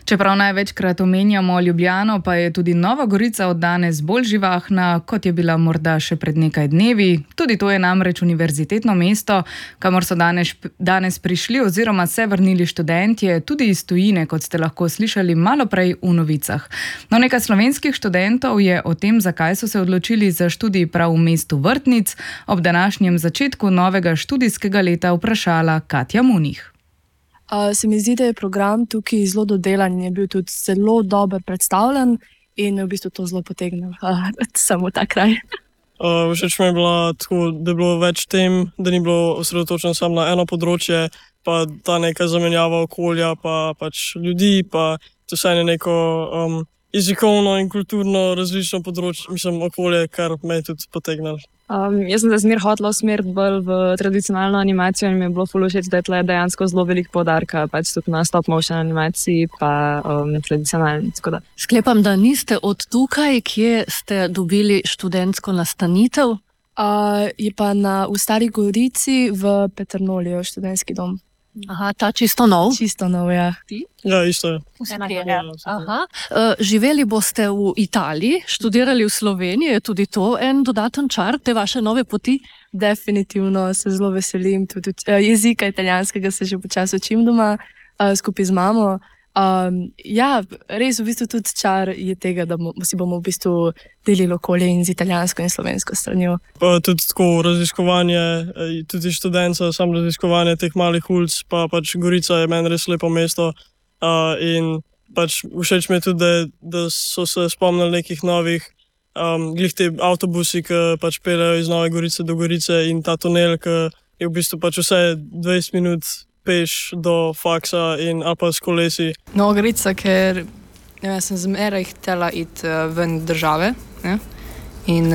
Čeprav največkrat omenjamo Ljubljano, pa je tudi Nova Gorica od danes bolj živahna, kot je bila morda še pred nekaj dnevi. Tudi to je namreč univerzitetno mesto, kamor so danes prišli oziroma se vrnili študentje, tudi iz tujine, kot ste lahko slišali malo prej v novicah. No, nekaj slovenskih študentov je o tem, zakaj so se odločili za študij prav v mestu Vrtnic, ob današnjem začetku novega študijskega leta vprašala Katja Munih. Se mi zdi, da je program tukaj zelo dodelan in je bil tudi zelo dobro predstavljen in v bistvu to zelo potegnil samo ta kraj. Všeč mi je bila tako, da je bilo več tem, da ni bilo osredotočeno samo na eno področje, pa ta neka zamenjava okolja, pa pač ljudi, pa to vse je neko jezikovno in kulturno različno področje, okolje, kar me je tudi potegnilo. Jaz sem se zmer hotela usmeriti bolj v tradicionalno animacijo in mi je bilo ful všeč, da je tle dejansko zelo veliko poudarka, pač tudi na stop motion animaciji pa tradicionalni. Sklepam, da niste od tukaj, kje ste dobili študentsko nastanitev? Je pa v Stari Gorici v Peternoliju študentski dom. Aha, ta čisto nov? Čisto nov, ja. Ti? Ja, isto je. Aha. Živeli boste v Italiji, študirali v Sloveniji, je tudi to en dodaten čar te vaše nove poti? Definitivno se zelo veselim, tudi jezika italijanskega se že počasi učim doma, skupaj z mamo. Ja, res v bistvu tudi čar je tega, da si bomo v bistvu delili okolje in z italijansko in slovensko stranjo. Pa tudi tako raziskovanje, tudi študentca, samo raziskovanje teh malih ulic, pa pač Gorica je meni res lepo mesto in pač všeč mi je tudi, da so se spomnili nekih novih glih te avtobusi, ki pač peljejo iz Nove Gorice do Gorice in ta tunel, ki je v bistvu pač vse 20 minut peš do faksa in ali pa s kolesi. Nova Gorica, ker sem zmeraj htela iti ven države, ne? In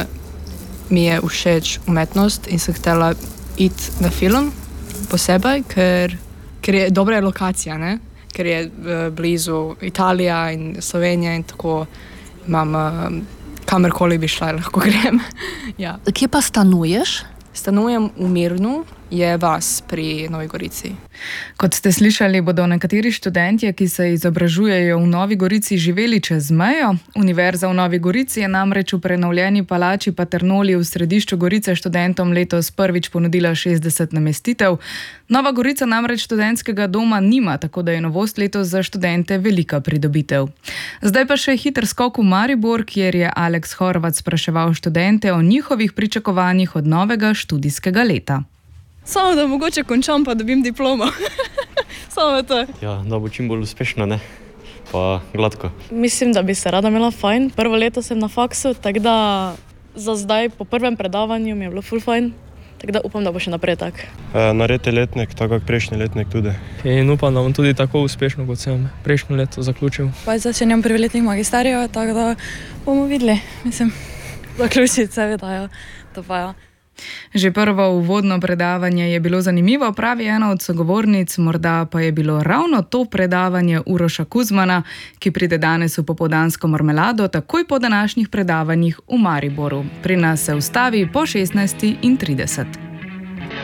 mi je všeč umetnost in sem htela iti na film posebej, ker je dobra lokacija, ne? Ker je blizu Italija in Slovenija in tako imam kamorkoli bi šla, lahko grem. Ja. Kje pa stanuješ? Stanujem v Mirnu, je vas pri Novi Gorici. Kot ste slišali, bodo nekateri študentje, ki se izobražujejo v Novi Gorici, živeli čez mejo. Univerza v Novi Gorici je namreč v prenovljeni palači Paternoli v središču Gorice študentom letos prvič ponudila 60 namestitev. Nova Gorica namreč študentskega doma nima, tako da je novost letos za študente velika pridobitev. Zdaj pa še hiter skok v Maribor, kjer je Aleks Horvat spraševal študente o njihovih pričakovanjih od novega študijskega leta. Samo da mogoče končam pa dobim diplomo. Samo to. Ja, da bo čim bolj uspešno, ne? Pa gladko. Mislim, da bi se rada imela fajn. Prvo leto sem na faksu, tako da za zdaj po prvem predavanju mi je bilo ful fajn. Tako da upam, da bo še naprej tak. Narediti letnik, tako kot prejšnji letnik tudi. In upam, da bom tudi tako uspešno, kot sem prejšnjo leto zaključil. Pa začenjam prvi letnik magisterijo, tako da bomo videli. Mislim, zaključiti se vidajo. To pa ja. Že prvo uvodno predavanje je bilo zanimivo, pravi ena od sogovornic, morda pa je bilo ravno to predavanje Uroša Kuzmana, ki pride danes v popoldansko marmelado, takoj po današnjih predavanjih v Mariboru. Pri nas se ustavi po 16:30.